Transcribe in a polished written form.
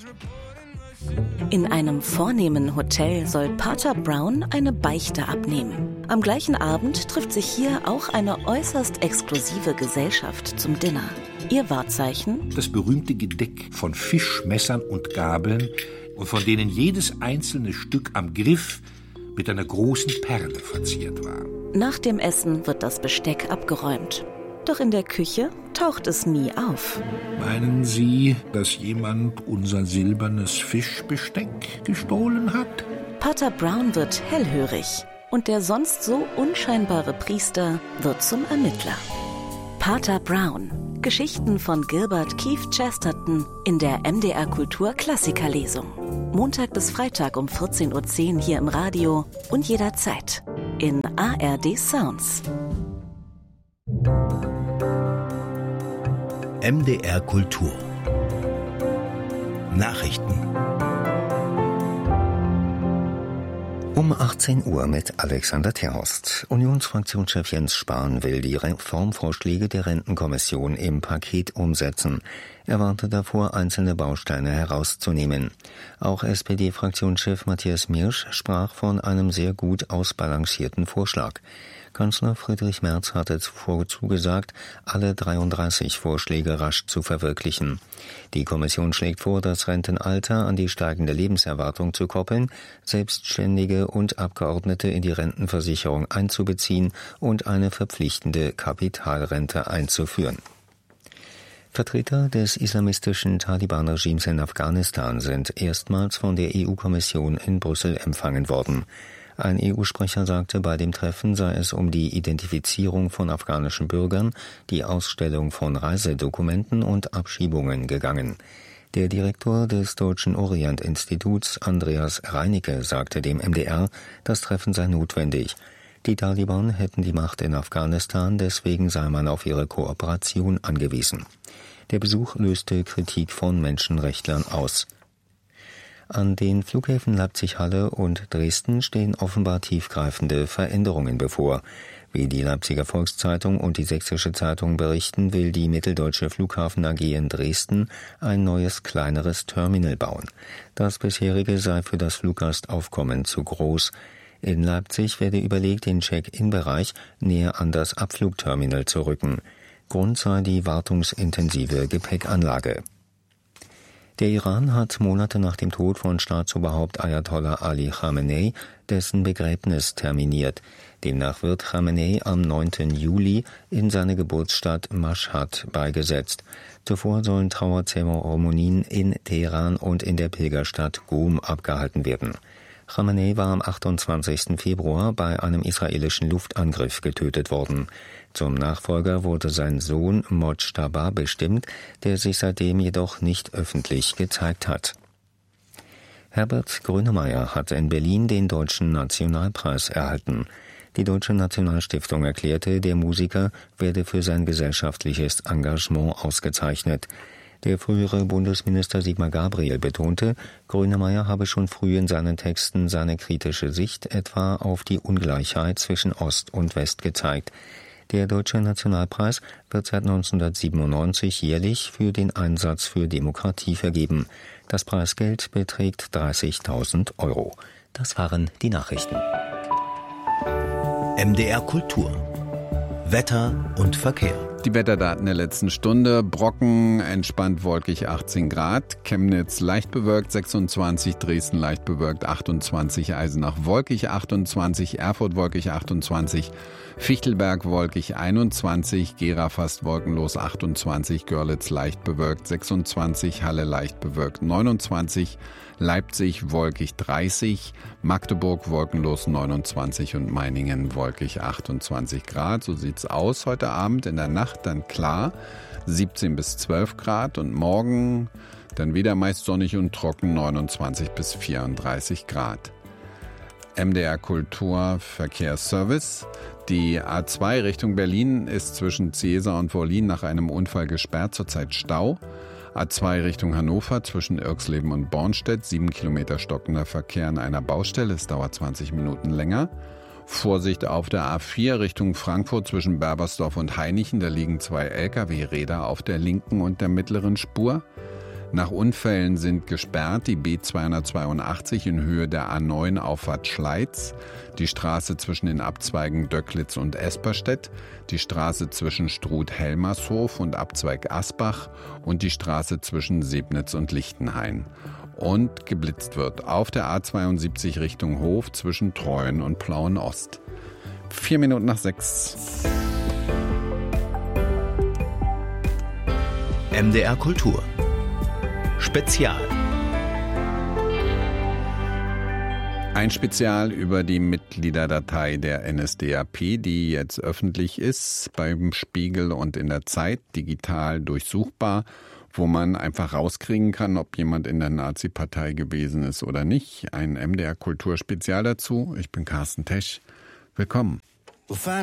In einem vornehmen Hotel soll Pater Brown eine Beichte abnehmen. Am gleichen Abend trifft sich hier auch eine äußerst exklusive Gesellschaft zum Dinner. Ihr Wahrzeichen? Das berühmte Gedeck von Fischmessern und Gabeln, und von denen jedes einzelne Stück am Griff mit einer großen Perle verziert war. Nach dem Essen wird das Besteck abgeräumt. Doch in der Küche taucht es nie auf. Meinen Sie, dass jemand unser silbernes Fischbesteck gestohlen hat? Pater Brown wird hellhörig und der sonst so unscheinbare Priester wird zum Ermittler. Pater Brown. Geschichten von Gilbert Keith Chesterton in der MDR Kultur Klassikerlesung. Montag bis Freitag um 14:10 Uhr hier im Radio und jederzeit in ARD Sounds. MDR Kultur Nachrichten um 18 Uhr mit Alexander Terhorst. Unionsfraktionschef Jens Spahn will die Reformvorschläge der Rentenkommission im Paket umsetzen. Er warnte davor, einzelne Bausteine herauszunehmen. Auch SPD-Fraktionschef Matthias Miersch sprach von einem sehr gut ausbalancierten Vorschlag. Kanzler Friedrich Merz hatte zuvor zugesagt, alle 33 Vorschläge rasch zu verwirklichen. Die Kommission schlägt vor, das Rentenalter an die steigende Lebenserwartung zu koppeln, Selbstständige und Abgeordnete in die Rentenversicherung einzubeziehen und eine verpflichtende Kapitalrente einzuführen. Vertreter des islamistischen Taliban-Regimes in Afghanistan sind erstmals von der EU-Kommission in Brüssel empfangen worden. Ein EU-Sprecher sagte, bei dem Treffen sei es um die Identifizierung von afghanischen Bürgern, die Ausstellung von Reisedokumenten und Abschiebungen gegangen. Der Direktor des Deutschen Orient-Instituts, Andreas Reinicke, sagte dem MDR, das Treffen sei notwendig. Die Taliban hätten die Macht in Afghanistan, deswegen sei man auf ihre Kooperation angewiesen. Der Besuch löste Kritik von Menschenrechtlern aus. An den Flughäfen Leipzig-Halle und Dresden stehen offenbar tiefgreifende Veränderungen bevor. Wie die Leipziger Volkszeitung und die Sächsische Zeitung berichten, will die Mitteldeutsche Flughafen AG in Dresden ein neues, kleineres Terminal bauen. Das bisherige sei für das Fluggastaufkommen zu groß. In Leipzig werde überlegt, den Check-in-Bereich näher an das Abflugterminal zu rücken. Grund sei die wartungsintensive Gepäckanlage. Der Iran hat Monate nach dem Tod von Staatsoberhaupt Ayatollah Ali Khamenei dessen Begräbnis terminiert. Demnach wird Khamenei am 9. Juli in seine Geburtsstadt Mashhad beigesetzt. Zuvor sollen Trauerzeremonien in Teheran und in der Pilgerstadt Qom abgehalten werden. Khamenei war am 28. Februar bei einem israelischen Luftangriff getötet worden. Zum Nachfolger wurde sein Sohn Mojtaba bestimmt, der sich seitdem jedoch nicht öffentlich gezeigt hat. Herbert Grönemeyer hat in Berlin den Deutschen Nationalpreis erhalten. Die Deutsche Nationalstiftung erklärte, der Musiker werde für sein gesellschaftliches Engagement ausgezeichnet. Der frühere Bundesminister Sigmar Gabriel betonte, Grönemeyer habe schon früh in seinen Texten seine kritische Sicht etwa auf die Ungleichheit zwischen Ost und West gezeigt. Der Deutsche Nationalpreis wird seit 1997 jährlich für den Einsatz für Demokratie vergeben. Das Preisgeld beträgt 30.000 €. Das waren die Nachrichten. MDR Kultur. Wetter und Verkehr. Die Wetterdaten der letzten Stunde. Brocken, entspannt wolkig 18 Grad. Chemnitz leicht bewölkt 26, Dresden leicht bewölkt 28, Eisenach wolkig 28, Erfurt wolkig 28, Fichtelberg wolkig 21, Gera fast wolkenlos 28, Görlitz leicht bewölkt 26, Halle leicht bewölkt 29, Leipzig wolkig 30, Magdeburg wolkenlos 29 und Meiningen wolkig 28 Grad. So sieht's aus heute Abend. In der Nacht dann klar 17 bis 12 Grad und morgen dann wieder meist sonnig und trocken 29 bis 34 Grad. MDR Kultur Verkehrsservice. Die A2 Richtung Berlin ist zwischen Ziesa und Wollin nach einem Unfall gesperrt, zurzeit Stau. A2 Richtung Hannover zwischen Irxleben und Bornstedt, 7 Kilometer stockender Verkehr an einer Baustelle, es dauert 20 Minuten länger. Vorsicht auf der A4 Richtung Frankfurt zwischen Berbersdorf und Hainichen, da liegen 2 Lkw-Räder auf der linken und der mittleren Spur. Nach Unfällen sind gesperrt die B282 in Höhe der A9 Auffahrt Schleiz, die Straße zwischen den Abzweigen Döcklitz und Esperstedt, die Straße zwischen Struth-Helmershof und Abzweig Asbach und die Straße zwischen Sebnitz und Lichtenhain. Und geblitzt wird auf der A72 Richtung Hof zwischen Treuen und Plauen-Ost. 5:04. MDR Kultur Spezial. Ein Spezial über die Mitgliederdatei der NSDAP, die jetzt öffentlich ist, beim Spiegel und in der Zeit, digital durchsuchbar, wo man einfach rauskriegen kann, ob jemand in der Nazi-Partei gewesen ist oder nicht. Ein MDR Kultur Spezial dazu. Ich bin Carsten Tesch. Willkommen.